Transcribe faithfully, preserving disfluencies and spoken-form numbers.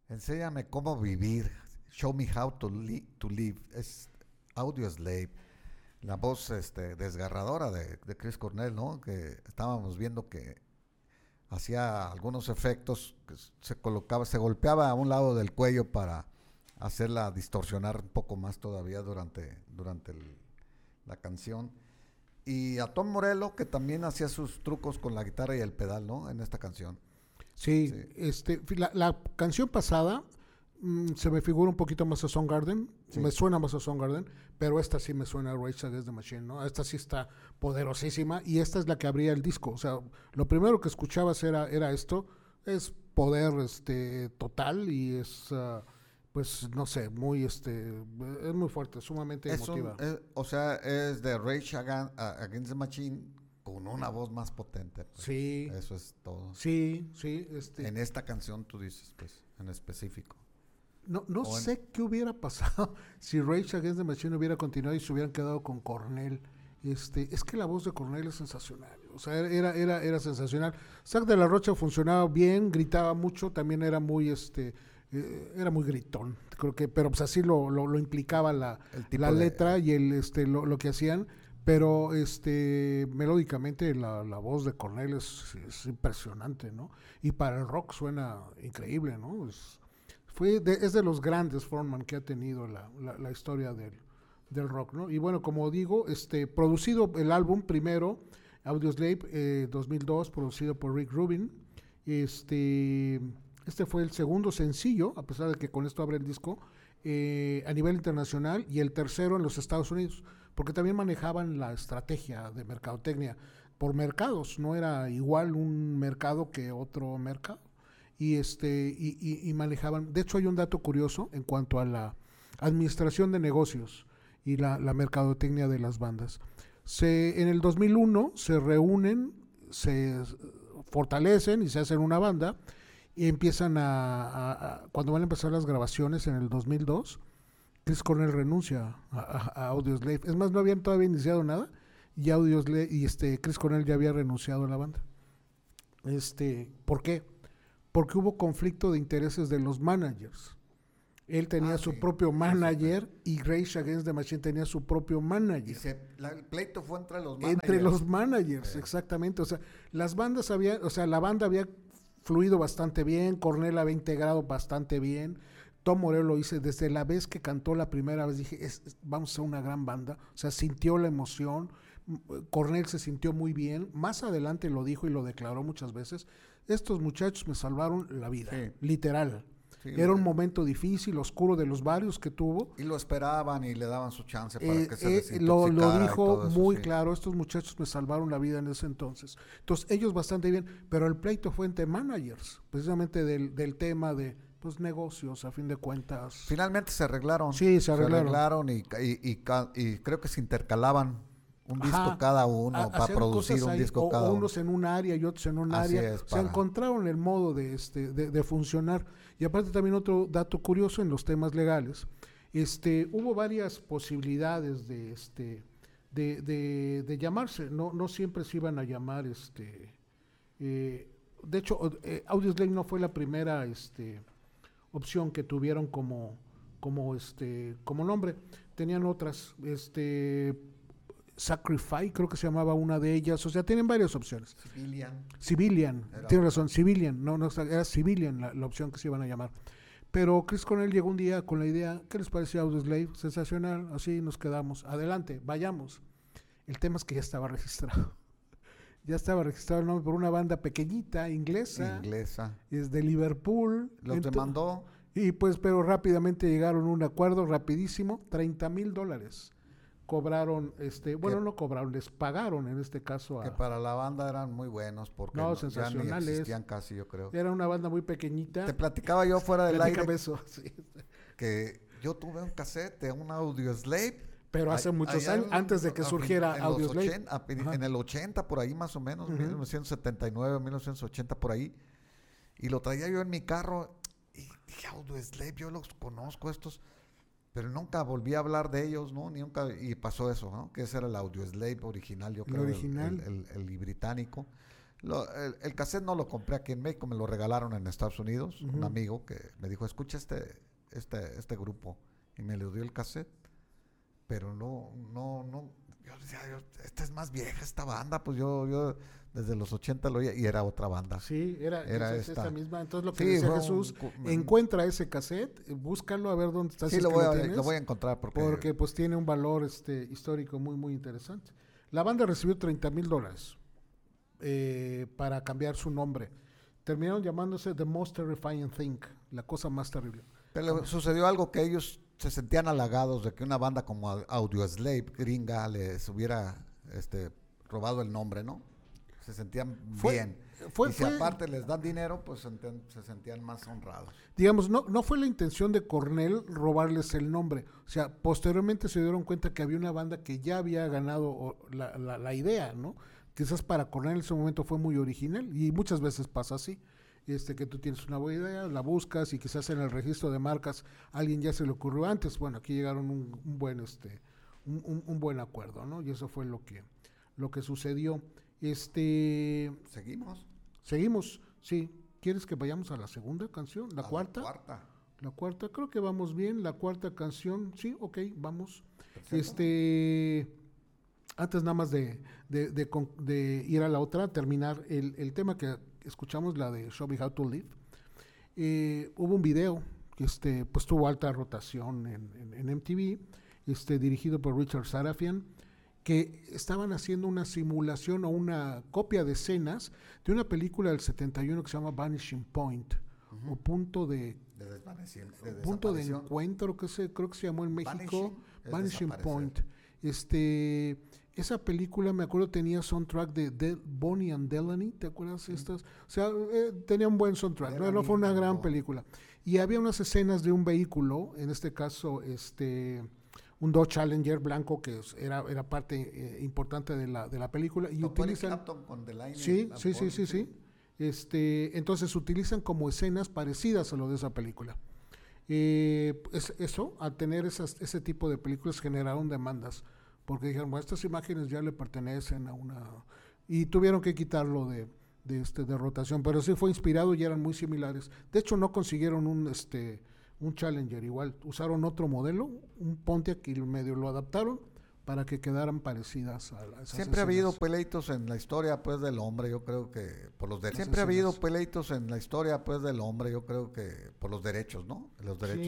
Enséñame cómo vivir. Show me how to, li- to live. Es Audioslave. La voz este, desgarradora de, de Chris Cornell, ¿no? Que estábamos viendo que hacía algunos efectos, que se colocaba, se golpeaba a un lado del cuello para hacerla distorsionar un poco más todavía durante, durante el, la canción. Y a Tom Morello, que también hacía sus trucos con la guitarra y el pedal, ¿no? En esta canción. Sí, Sí. este, la, la canción pasada mm, se me figura un poquito más a Soundgarden, Sí. me suena más a Soundgarden, pero esta sí me suena a Rage Against the Machine, ¿no? Esta sí está poderosísima y esta es la que abría el disco, o sea, lo primero que escuchabas era, era esto, es poder este, total y es, uh, pues, no sé, muy, este, es muy fuerte, sumamente Es un, emotiva. es- o sea, es de Rage Agan- a- Against the Machine con una voz más potente. Pues. Sí, Eso es todo. sí, sí, este... En esta canción tú dices, pues, en específico. No, no O en- sé qué hubiera pasado si Rage Against the Machine hubiera continuado y se hubieran quedado con Cornell. Este, es que la voz de Cornell es sensacional. O sea, era, era, era sensacional. Zack de la Rocha funcionaba bien, gritaba mucho, también era muy, este, eh, era muy gritón. Creo que, pero pues así lo, lo, lo implicaba la, el tipo la de- letra y el, este, lo, lo que hacían. Pero este, melódicamente la, la voz de Cornell es, es impresionante, ¿no? Y para el rock suena increíble, ¿no? Es, fue de, es de los grandes frontman que ha tenido la, la, la historia del, del rock, ¿no? Y bueno, como digo, este, producido el álbum primero, Audioslave eh, dos mil dos, producido por Rick Rubin. Este, este fue el segundo sencillo, a pesar de que con esto abre el disco, eh, a nivel internacional, y el tercero en los Estados Unidos, porque también manejaban la estrategia de mercadotecnia por mercados, no era igual un mercado que otro mercado. Y, este, y, y, y manejaban, de hecho hay un dato curioso en cuanto a la administración de negocios y la, la mercadotecnia de las bandas. Se, en el dos mil uno se reúnen, se fortalecen y se hacen una banda y empiezan a, a, a cuando van a empezar las grabaciones en el dos mil dos, Chris Cornell renuncia a, a, a Audioslave. Es más, no habían todavía iniciado nada y Audioslave y este Chris Cornell ya había renunciado a la banda. Este, ¿por qué? Porque hubo conflicto de intereses de los managers. Él tenía Ah, su sí. propio Sí, manager supe. y Rage Against the Machine tenía su propio Y manager. se, la- el pleito fue entre los managers. Entre los managers, Eh. exactamente. O sea, las bandas había, o sea, la banda había fluido bastante bien, Cornell había integrado bastante bien. Tom Morello lo hice desde la vez que cantó la primera vez, dije, es, es, vamos a ser una gran banda. O sea, sintió la emoción. Cornell se sintió muy bien. Más adelante lo dijo y lo declaró muchas veces. Estos muchachos me salvaron la vida, Sí. literal. Sí, Era un le- momento difícil, oscuro, de los varios que tuvo. Y lo esperaban y le daban su chance para Eh, que se eh, lo, desintoxicara lo y dijo todo eso, muy sí. claro, estos muchachos me salvaron la vida en ese entonces. Entonces, ellos bastante bien, pero el pleito fue entre managers, precisamente del, del tema de pues negocios, a fin de cuentas. Finalmente se arreglaron. Sí, se arreglaron. y, y, y ca- y creo que se intercalaban un disco Ajá. cada uno Ha- para hacían producir cosas un ahí, disco o, cada o uno. unos en un área y otros en un Así área. es, Se para- encontraron el modo de, este, de, de funcionar. Y aparte también otro dato curioso en los temas legales, este, hubo varias posibilidades de, este, de, de, de llamarse, no, no siempre se iban a llamar, este, eh, de hecho, eh, Audioslave no fue la primera este, opción que tuvieron como, como, este, como nombre, tenían otras, este, Sacrifice, creo que se llamaba una de ellas, o sea, tienen varias opciones. Civilian. Civilian, Era tiene otra. razón, Civilian, no, no, era Civilian la, la opción que se iban a llamar. Pero Chris Cornell llegó un día con la idea, ¿qué les parecía Audioslave? Sensacional, así nos quedamos, adelante, vayamos. El tema es que ya estaba registrado. Ya estaba registrado el nombre por una banda pequeñita, inglesa, Inglesa. es de Liverpool. Los Ento- demandó. Y pues, pero rápidamente llegaron a un acuerdo, rapidísimo, treinta mil dólares. Cobraron, este, bueno, Que- no cobraron, les pagaron en este caso Que a... para la banda eran muy buenos porque No, no, ya ni sensacionales. existían casi, yo creo. Era una banda muy pequeñita. Te platicaba yo fuera del Platícame aire eso, sí. que yo tuve un cassette de un Audioslave. Pero hace Ay- muchos allá años, en- antes de que a fin- surgiera en los Audioslave. ochenta, a fin- Ajá. en el ochenta por ahí más o menos, Ujú. mil novecientos setenta y nueve, mil novecientos ochenta por ahí. Y lo traía yo en mi carro y dije, Audioslave, yo los conozco estos, pero nunca volví a hablar de ellos, ¿no? Ni nunca, y pasó eso, ¿no? Que ese era el Audioslave original, yo El creo, el- original. El, el- el británico. Lo, el, el cassette no lo compré aquí en México, me lo regalaron en Estados Unidos. Uh-huh. Un amigo que me dijo, escucha este, este, este grupo. Y me le dio el cassette. Pero no, no, no. Yo decía, yo, esta es más vieja, esta banda. Pues yo, yo desde los ochenta lo oía y era otra banda. Sí, era, era esta. esta misma. Entonces lo que sí, decía Jesús, un, encuentra ese cassette, búscalo a ver dónde está. Sí, si lo, es voy que a, lo, tienes, lo voy a encontrar. Porque, porque pues tiene un valor este histórico muy, muy interesante. La banda recibió treinta mil dólares eh, para cambiar su nombre. Terminaron llamándose The Most Terrifying Thing, la cosa más terrible. Pero sucedió algo que ellos se sentían halagados de que una banda como Audioslave gringa les hubiera este, robado el nombre, ¿no? Se sentían fue, bien. Fue, y si fue, aparte les dan dinero, pues senten, se sentían más honrados. Digamos, no, no fue la intención de Cornell robarles el nombre. O sea, posteriormente se dieron cuenta que había una banda que ya había ganado la, la, la idea, ¿no? Quizás para Cornell en ese momento fue muy original y muchas veces pasa así. Este, que tú tienes una buena idea, la buscas y quizás en el registro de marcas alguien ya se le ocurrió antes. Bueno, aquí llegaron un, un buen este un, un, un buen acuerdo, ¿no? Y eso fue lo que lo que sucedió. Este seguimos. Seguimos, sí. ¿Quieres que vayamos a la segunda canción? ¿La a cuarta? La cuarta. La cuarta, creo que vamos bien. La cuarta canción, sí, ok, vamos. Perfecto. Este antes nada más de, de, de, de ir a la otra, terminar el, el tema que escuchamos, la de Show Me How to Live. Eh, hubo un video que este, pues tuvo alta rotación en, en, en M T V, este, dirigido por Richard Sarafian, que estaban haciendo una simulación o una copia de escenas de una película del setenta y uno que se llama Vanishing Point, uh-huh. o punto de, de, de punto de encuentro, que se, creo que se llamó en México, Vanishing, Vanishing Point. Este, esa película, me acuerdo, tenía soundtrack de, de Bonnie and Delaney, ¿te acuerdas? Sí. Estas? O sea, eh, tenía un buen soundtrack, no, no fue una gran película. Y había unas escenas de un vehículo, en este caso, este, un Dodge Challenger blanco, que era, era parte eh, importante de la, de la película. Y utilizan, con sí, sí, sí, sí, sí. Este, entonces utilizan como escenas parecidas a lo de esa película. Eh, es, eso, al tener esas, ese tipo de películas generaron demandas, porque dijeron, bueno, estas imágenes ya le pertenecen a una... Y tuvieron que quitarlo de, de, este, de rotación, pero sí fue inspirado y eran muy similares. De hecho, no consiguieron un, este, un Challenger igual, usaron otro modelo, un Pontiac, y medio lo adaptaron para que quedaran parecidas a esas Siempre escenas. ha habido pleitos en la historia, pues, del hombre, yo creo que por los derechos. Siempre ha habido pleitos en la historia, pues, del hombre, yo creo que por los derechos, ¿no? Los derechos. Sí.